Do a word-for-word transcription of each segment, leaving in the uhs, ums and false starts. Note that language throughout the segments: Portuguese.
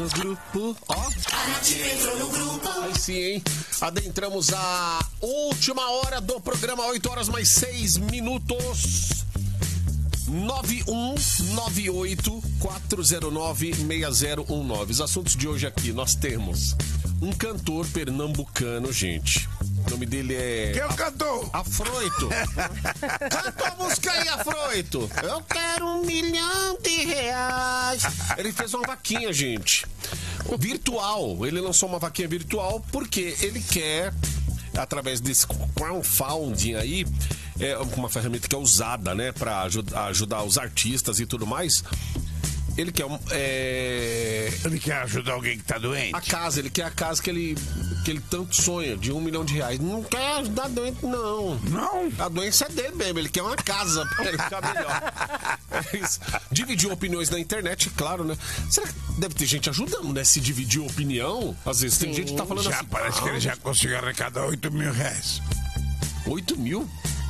Grupo, ó. Entrou no grupo. Aí sim, hein? Adentramos a última hora do programa, oito horas mais seis minutos. nove um nove oito quatro zero nove seis zero um nove. Os assuntos de hoje aqui, nós temos um cantor pernambucano, gente. O nome dele é... Quem é o cantor? Afroito. Canta a música aí, Afroito. Eu quero um milhão de reais. Ele fez uma vaquinha, gente. Virtual. Ele lançou uma vaquinha virtual porque ele quer, através desse crowdfunding aí, é uma ferramenta que é usada, né, pra ajudar, ajudar os artistas e tudo mais. Ele quer um, é... Ele quer ajudar alguém que tá doente? A casa, ele quer a casa que ele, que ele tanto sonha, de um milhão de reais. Não quer ajudar doente, não. Não? A doença é dele mesmo, ele quer uma casa pra ele ficar melhor. É isso. Dividiu opiniões na internet, claro, né? Será que deve ter gente ajudando, né? Se dividir opinião, às vezes tem Sim. gente que tá falando Já assim... parece ah, que ele já conseguiu arrecadar oito mil reais. oito mil?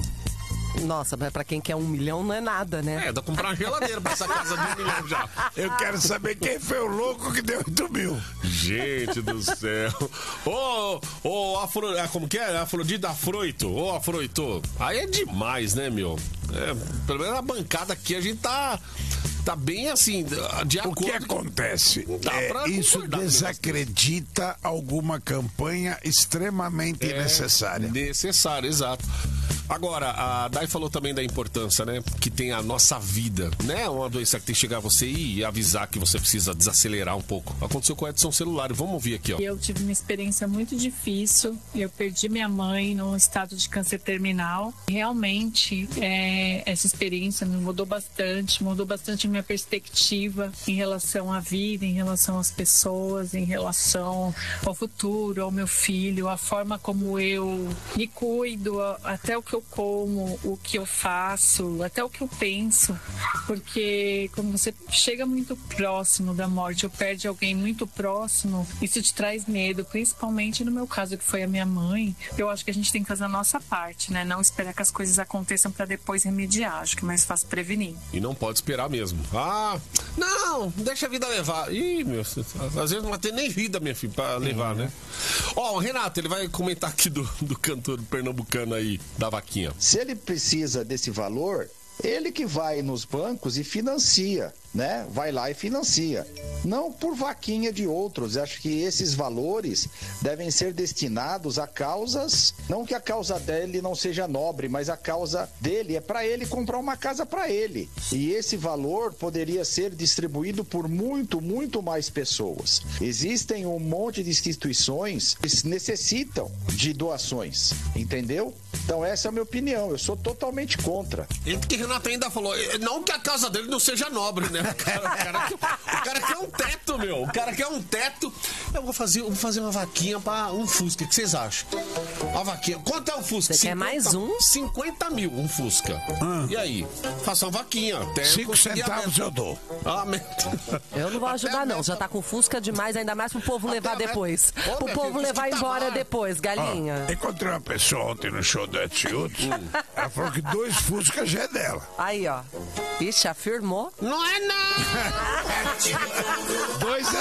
Nossa, mas pra quem quer um milhão não é nada, né? É, dá pra comprar uma geladeira pra essa casa de um milhão já. Eu quero saber quem foi o louco que deu oito mil. Gente do céu. Ô, ô, Afro... Como que é? Afrodita Afroito. Ô, Afroito. Aí é demais, né, meu? É, pelo menos na bancada aqui a gente tá... Tá bem assim, de O acordo... que acontece? Dá pra É, isso concordar com o desacredita alguma campanha extremamente É necessária. Necessário, exato. Agora, a Dai falou também da importância, né? Que tem a nossa vida, né? Uma doença que tem que chegar a você e avisar que você precisa desacelerar um pouco. Aconteceu com o Edson Celular. Vamos ouvir aqui, ó. Eu tive uma experiência muito difícil. Eu perdi minha mãe num estado de câncer terminal. Realmente, é, essa experiência me mudou bastante, mudou bastante minha perspectiva em relação à vida, em relação às pessoas, em relação ao futuro, ao meu filho, a forma como eu me cuido, até o que eu como, o que eu faço, até o que eu penso, porque quando você chega muito próximo da morte ou perde alguém muito próximo, isso te traz medo, principalmente no meu caso, que foi a minha mãe. Eu acho que a gente tem que fazer a nossa parte, né? Não esperar que as coisas aconteçam para depois remediar. Acho que é mais fácil prevenir. E não pode esperar mesmo. Ah, não, deixa a vida levar. Ih, meu, às vezes não vai ter nem vida, minha filha, pra levar, né? Ó, o Renato, ele vai comentar aqui do, do cantor pernambucano aí, da vaquinha. Se ele precisa desse valor, ele que vai nos bancos e financia, né? Vai lá e financia. Não por vaquinha de outros. Acho que esses valores devem ser destinados a causas, não que a causa dele não seja nobre, mas a causa dele é para ele comprar uma casa para ele. E esse valor poderia ser distribuído por muito, muito mais pessoas. Existem um monte de instituições que necessitam de doações, entendeu? Então essa é a minha opinião. Eu sou totalmente contra. E que Renato ainda falou, não que a casa dele não seja nobre, né? O cara, o cara, quer, o cara quer um teto, meu. O cara quer um teto. Eu vou fazer, vou fazer uma vaquinha pra um Fusca. O que vocês acham? Uma vaquinha. Quanto é um Fusca? Você quer mais um? cinquenta mil um Fusca. Ah. E aí? Faça uma vaquinha. Até Cinco conseguir a centavos meta. eu dou. A meta. Eu não vou Até ajudar, a não. meta. Já tá com Fusca demais, ainda mais pro povo levar Até a depois. meta. Ô, Pro minha povo filha, levar Fusca embora Itamar. depois, galinha. Ó, encontrei uma pessoa ontem no show do Edson Hudson. Ela falou que dois Fusca já é dela. Aí, ó. Ixi, afirmou. Não é não! Dois é